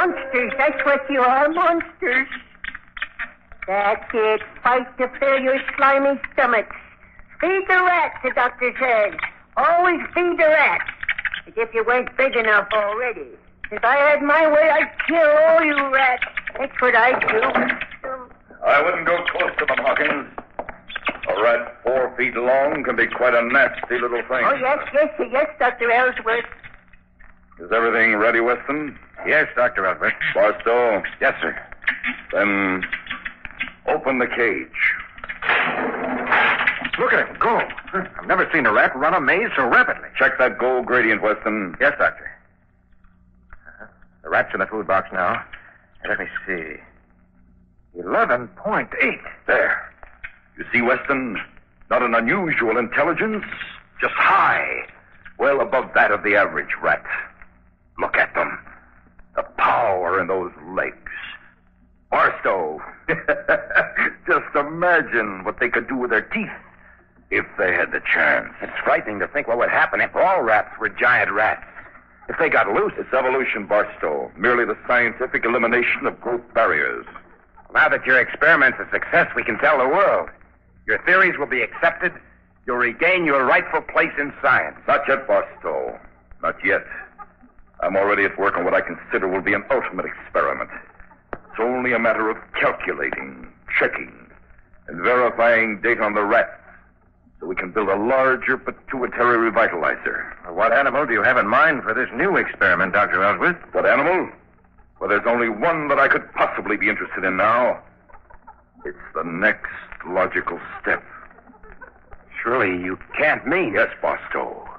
Monsters, that's what you are, monsters. That's it. Fight to fill your slimy stomachs. Feed the rats, the doctor says. Always feed the rats. As if you weren't big enough already. If I had my way, I'd kill all you rats. That's what I'd do. I wouldn't go close to them, Hawkins. A rat 4 feet long can be quite a nasty little thing. Oh, yes, Dr. Ellsworth. Is everything ready, Weston? Yes, Dr. Ellsworth. Barstow? Yes, sir. Then open the cage. Look at him go. I've never seen a rat run a maze so rapidly. Check that gold gradient, Weston. Yes, Doctor. The rat's in the food box now. Let me see. 11.8. There. You see, Weston? Not an unusual intelligence, just high. Well above that of the average rat. Look at them. The power in those legs. Barstow. Just imagine what they could do with their teeth if they had the chance. It's frightening to think what would happen if all rats were giant rats. If they got loose. It's evolution, Barstow. Merely the scientific elimination of growth barriers. Now that your experiment's a success, we can tell the world. Your theories will be accepted. You'll regain your rightful place in science. Not yet, Barstow. Not yet. I'm already at work on what I consider will be an ultimate experiment. It's only a matter of calculating, checking, and verifying data on the rats so we can build a larger pituitary revitalizer. What animal do you have in mind for this new experiment, Dr. Ellsworth? What animal? Well, there's only one that I could possibly be interested in now. It's the next logical step. Surely you can't mean... Yes, Barstow.